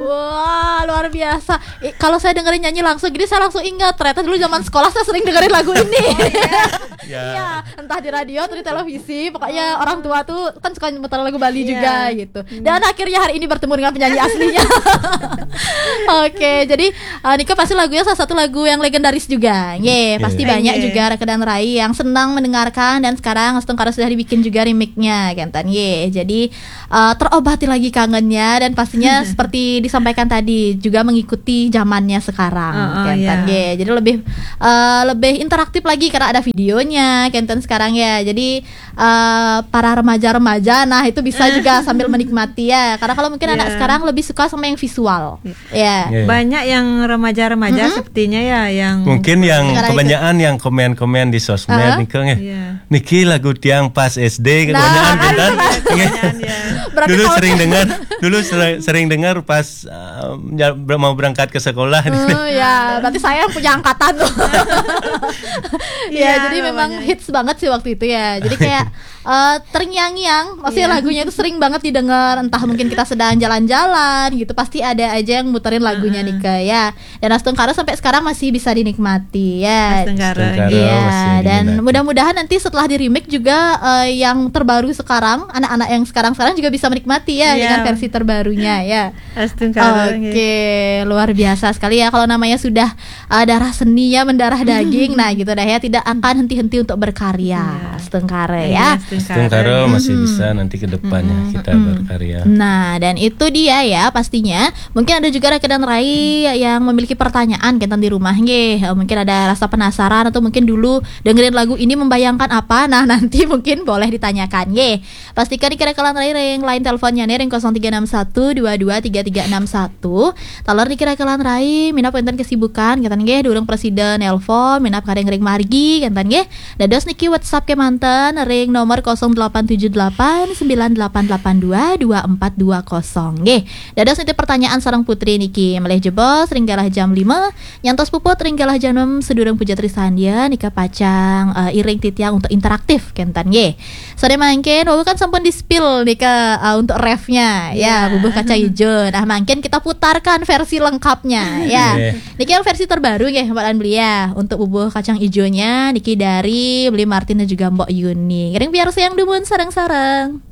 Wah, luar biasa. Kalau saya dengerin nyanyi langsung gini saya langsung ingat ternyata dulu zaman sekolah saya sering dengerin lagu ini. Iya, entah di radio atau di televisi, pokoknya orang tua tuh kan suka nyetel lagu Bali juga gitu. Dan akhirnya hari ini bertemu dengan penyanyi aslinya. Oke, jadi Nika pasti lagunya salah satu lagu yang legendaris juga. Pasti banyak juga Raka dan Rai yang senang mendengarkan, dan sekarang Astungkara sudah dibikin juga remake-nya kan. Jadi terobati lagi kangennya, dan pastinya seperti disampaikan tadi juga mengikuti zamannya sekarang kan. Jadi lebih interaktif lagi karena ada videonya kan sekarang ya. Jadi para remaja-remaja nah itu bisa juga sambil menikmati ya. Karena kalau mungkin anak sekarang lebih suka sama yang visual. Banyak yang remaja-remaja sepertinya ya yang mungkin yang kebanyakan yang komen-komen di sosmed Niki lagu tiang pas SD kebanyakan kan. Dulu sering dengar pas mau berangkat ke sekolah. Ya, berarti saya yang punya angkatan tuh. Jadi memang hits banget sih waktu itu ya. Jadi kayak terngiang-ngiang, maksudnya lagunya itu sering banget didengar. Entah mungkin kita sedang jalan-jalan gitu, pasti ada aja yang muterin lagunya Nika ya. Dan Astungkara sampai sekarang masih bisa dinikmati ya. Astungkara dan mudah-mudahan nanti setelah di remake juga yang terbaru sekarang, anak-anak yang sekarang juga bisa menikmati ya dengan versi terbarunya ya. Astungkara. Luar biasa sekali ya kalau namanya sudah darah seninya mendarah daging. Nah gitu dah ya, tidak akan henti-henti untuk berkarya. Astungkara ya. Astungkara masih bisa nanti ke depannya kita berkarya. Nah, dan itu dia ya pastinya. Mungkin ada juga Raka dan Rai yang memiliki pertanyaan kan di rumah mungkin ada rasa penasaran atau mungkin dulu dengerin lagu ini membayangkan apa. Nah, nanti mungkin boleh ditanyakan Pastikan di Raka dan Rai ring line teleponnya ring 0361223361. Talor di Raka dan Rai minap enten kesibukan kan durung presiden nelpon minap kareng ring margi kan dados niki WhatsApp ke manten ring nomor 087898822420 dados nitip pertanyaan sareng putri niki meleh jebos ringgalah jam 5 nyantos puput ringgalah jam 6 sedurung puja Trisandia nika pacang iring titiang untuk interaktif kentan sore mangken kan sampun di-spill nika untuk refnya ya bubuk kaca hijau. Nah mungkin kita putarkan versi lengkapnya ya. Niki yang versi terbaru Mbak beli ya untuk bubuk kacang hijaunya niki dari Beli Martin dan juga Mbok Yuni. Ring biar siang dumun sareng-sareng.